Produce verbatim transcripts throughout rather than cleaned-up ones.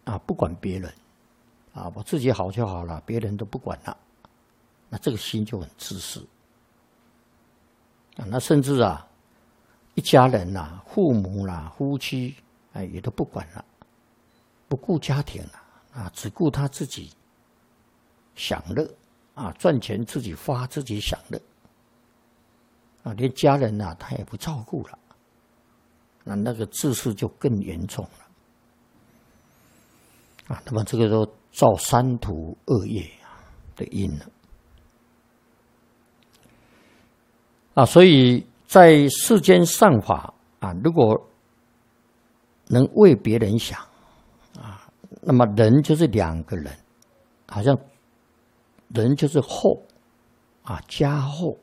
啊，不管别人啊，我自己好就好了，别人都不管了，那这个心就很自私啊。那甚至啊，一家人呐、啊，父母啦、啊、夫妻哎也都不管了，不顾家庭了啊，只顾他自己享乐啊，赚钱自己花，自己享乐啊，连家人呐、啊、他也不照顾了，那那个自私就更严重了啊。那么这个都造三途恶业的因了啊。所以在世间善法啊，如果能为别人想啊，那么人就是两个人，好像人就是厚啊，加厚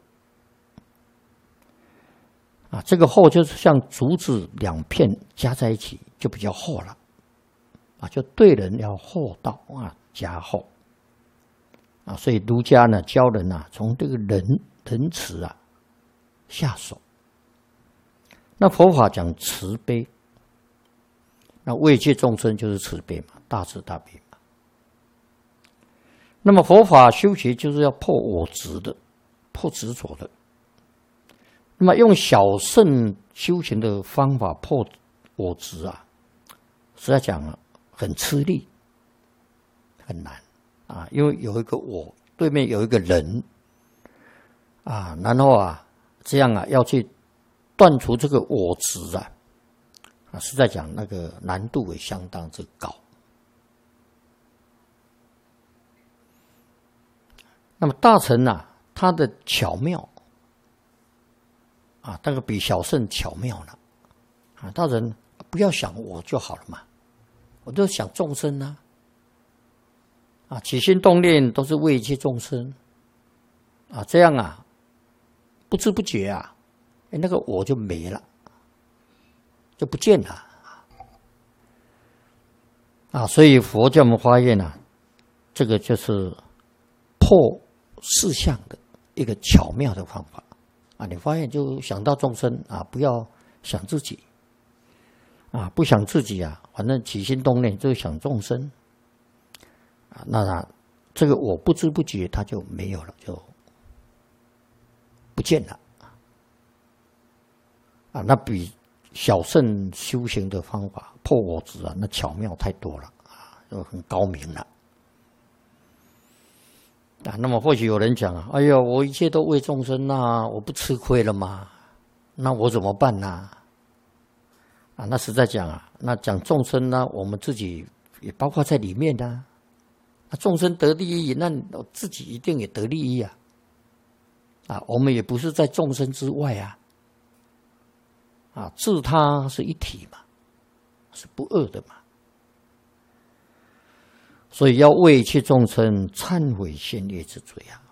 啊，这个厚就是像竹子两片加在一起就比较厚了啊，就对人要厚道啊，加厚啊，所以儒家呢教人啊，从这个仁仁慈啊下手。那佛法讲慈悲，那为一切众生就是慈悲嘛，大慈大悲嘛。那么佛法修学就是要破我执的，破执着的。那么用小乘修行的方法破我执啊，实在讲啊，很吃力，很难啊，因为有一个我，对面有一个人啊，然后啊，这样啊，要去断除这个我执啊，啊，实在讲那个难度也相当之高。那么大乘啊，它的巧妙啊，那个比小乘巧妙了啊。大乘不要想我就好了嘛，我就想众生啊，啊，起心动念都是为一切众生啊，这样啊，不知不觉啊，哎，那个我就没了，就不见了啊。所以佛教我们发现啊，这个就是破四相的一个巧妙的方法啊。你发现就想到众生啊，不要想自己啊，不想自己啊，反正起心动念就是想众生啊。那这个我不知不觉它就没有了，就不见了啊。那比小乘修行的方法破我执啊，那巧妙太多了啊，就很高明了啊。那么或许有人讲啊，哎呀，我一切都为众生啊，我不吃亏了吗？那我怎么办呢？啊？啊，那实在讲啊，那讲众生呢，我们自己也包括在里面呢。那众生得利益，那自己一定也得利益啊。啊，我们也不是在众生之外啊。啊，自他是一体嘛，是不二的嘛。所以要为一切众生忏悔先业之罪啊！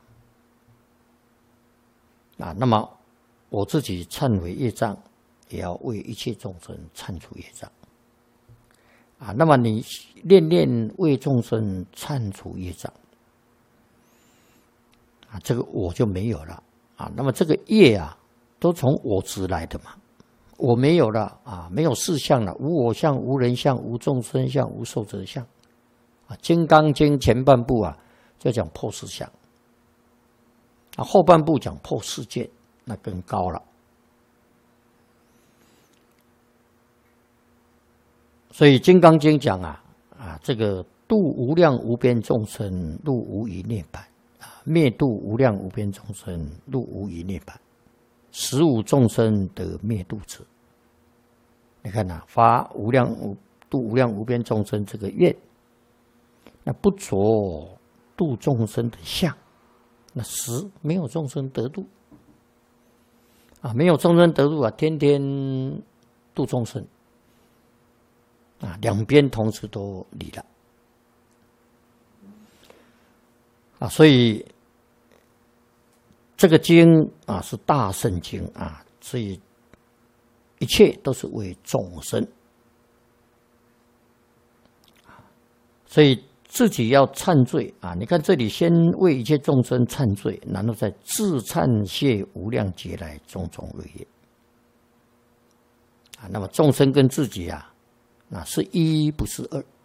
啊，那么我自己忏悔业障，也要为一切众生忏除业障啊。那么你念念为众生忏除业障啊，这个我就没有了啊。那么这个业啊，都从我执来的嘛，我没有了啊，没有四相了，无我相、无人相、无众生相、无寿者相。《金刚经》前半部啊，就讲破四相，啊，后半部讲破世界，那更高了。所以《金刚经》讲啊，啊，这个度无量无边众生，入无余涅槃啊，灭度无量无边众生，入无余涅槃，使无众生得灭度者。你看呐、啊，发无量无度无量无边众生这个愿。那不着度众生的相，那实没有众生得度啊，没有众生得度啊，天天度众生啊，两边同时都离了啊，所以这个经啊是大圣经啊，所以一切都是为众生，所以。自己要忏罪啊！你看这里先为一切众生忏罪，然后再自忏谢无量劫来种种恶业啊。那么众生跟自己啊，那是一不是二